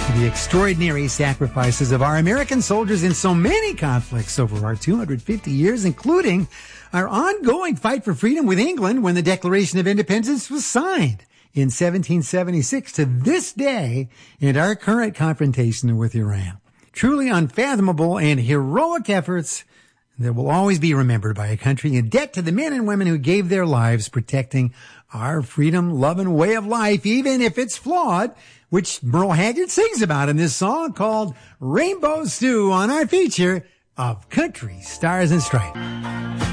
to the extraordinary sacrifices of our American soldiers in so many conflicts over our 250 years, including our ongoing fight for freedom with England when the Declaration of Independence was signed in 1776 to this day, and our current confrontation with Iran. Truly unfathomable and heroic efforts that will always be remembered by a country in debt to the men and women who gave their lives protecting our freedom, love, and way of life, even if it's flawed, which Merle Haggard sings about in this song called Rainbow Stew on our feature of Country Stars and Stripes.